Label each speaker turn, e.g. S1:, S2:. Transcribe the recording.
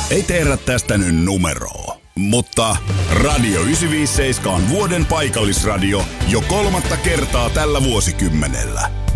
S1: ei tehdä tästä nyt numeroa. Mutta Radio 957 on vuoden paikallisradio jo 3. kertaa tällä vuosikymmenellä.